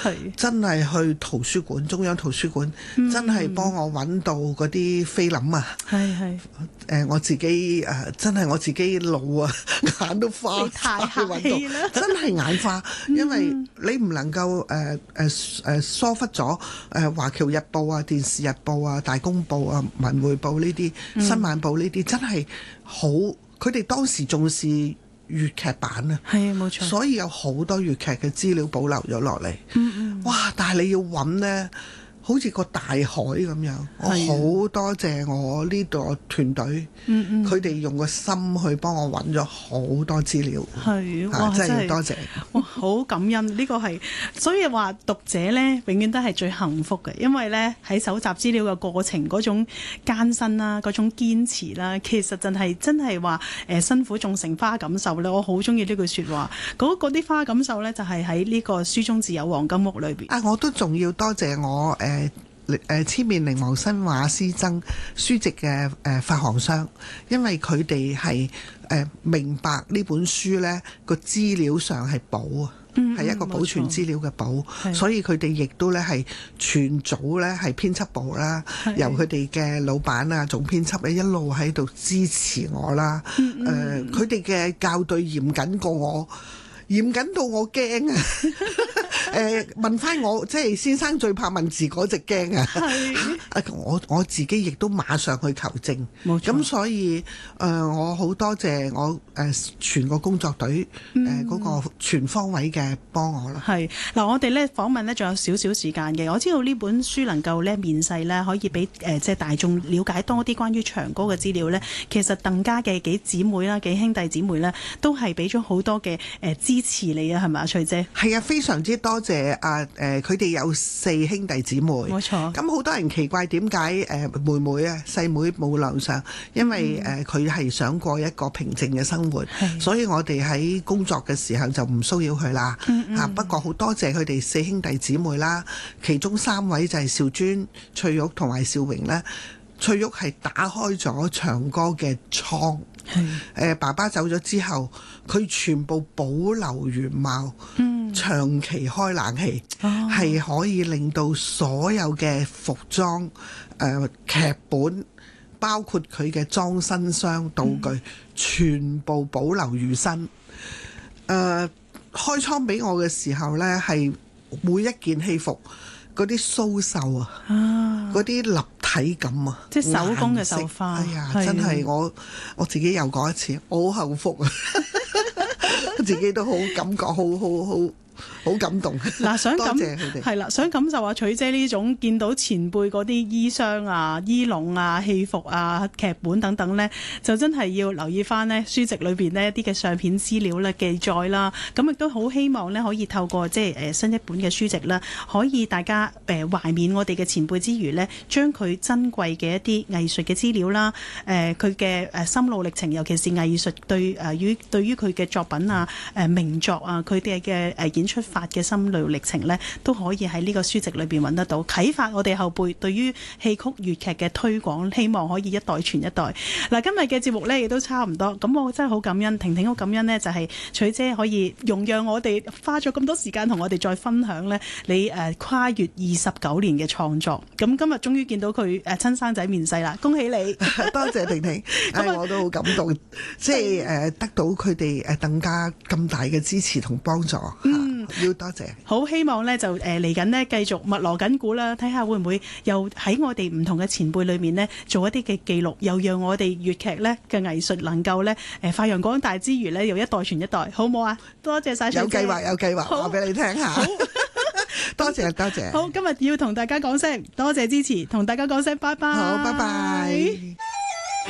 真係去圖書館，中央圖書館，真係幫我揾到嗰啲菲林啊！我自己真係我自己老啊，眼都花晒揾到，真係眼花，因為你唔能夠疏忽咗華僑日報啊、電視日報啊、大公報啊、文匯報呢啲、新晚報呢啲，真係好，佢哋當時重視粵劇版啊， 係冇錯， 所以有好多粵劇嘅資料保留咗落嚟。哇！但係你要揾呢，好似個大海咁樣。我好多謝我呢個團隊，佢哋用個心去幫我揾咗好多資料。哇！真係要多謝。 哇！好感恩，呢個係，所以話讀者呢永遠都係最幸福嘅，因為呢喺搜集資料嘅過程嗰種艱辛啦，嗰種堅持啦，其實真係話辛苦種成花錦繡咧。我好中意呢句説話。嗰啲花錦繡呢，就係喺呢個書中自有黃金屋裏邊。 我都仲要多謝我千面檸檬新畫師曾書籍嘅發行商，因為佢哋係明白呢本書呢個資料上係寶啊，係一個保存資料嘅寶，所以佢哋亦都咧係全組咧係編輯部啦，由佢哋嘅老闆啊總編輯咧一路喺度支持我啦。佢哋嘅校對嚴謹過我，嚴謹到我驚啊！問翻我，即係先生最怕問字嗰隻驚啊！我自己亦都馬上去求證，咁所以我好多謝我全個工作隊嗰個全方位嘅幫我啦。 係嗱，我哋咧訪問咧仲有少少時間嘅，我知道呢本書能夠咧面世咧，可以俾即係大眾了解多啲關於長歌嘅資料咧。其實鄧家嘅幾姊妹啦、幾兄弟姊妹咧，都係俾咗好多嘅支持你啊，係咪啊，翠姐？ 係啊，非常之多謝佢哋有4兄弟姊妹， 冇錯。 咁好多人奇怪點解妹妹啊細妹冇留上，因為佢係想過一個平靜嘅生活，所以我哋喺工作嘅時候就唔騷擾佢啦。不過好多謝佢哋4兄弟姊妹啦，其中3位就係邵尊、翠玉同埋邵榮咧。翠玉係打開咗長歌嘅倉，爸爸走咗之後，佢全部保留原貌，長期開冷氣，係可以令到所有嘅服裝、劇本，包括佢嘅裝身箱道具，全部保留如新。開倉俾我嘅時候呢，係每一件戲服嗰啲蘇繡啊，嗰啲立體感啊， 即係手工嘅繡花。 哎呀，真係我自己又講一次，我好幸福啊！自己都好感覺，好感動。 嗱，多謝佢哋。係啦，想感受下取姐呢種見到前輩嗰啲衣裳啊、衣籠啊、戲服啊、劇本等等呢，就真係要留意翻呢書籍裏邊呢一啲嘅相片資料咧記載啦。咁亦都好希望呢可以透過即係新一本嘅書籍啦，可以大家懷緬我哋嘅前輩之餘呢，將佢珍貴嘅一啲藝術嘅資料啦，佢嘅心路歷程，尤其是藝術對於佢嘅作品啊、名作啊，佢哋嘅演出法嘅心路歷程呢，都可以喺呢個書籍裏邊揾得到，啟發我哋後輩對於戲曲粵劇嘅推廣，希望可以一代傳一代。嗱，今日嘅節目呢亦都差唔多，咁我真係好感恩，婷婷好感恩呢，就係取姐可以容讓我哋花咗咁多時間同我哋再分享呢你跨越29年嘅創作。咁今日終於見到佢親生仔面世啦，恭喜你！ 多謝婷婷，我都好感動，即係得到佢哋鄧家咁大嘅支持同幫助。要多謝。好希望呢就嚟緊呢繼續密鑼緊鼓啦，睇下會唔會又喺我哋唔同嘅前輩裏面呢做一啲嘅記錄，又讓我哋粵劇呢嘅藝術能夠呢發揚光大之餘呢，又一代傳一代，好唔好啊？多謝晒。有計劃話俾你聽下。多謝。好，今日要同大家講聲多謝支持，同大家講聲拜拜。好，拜拜。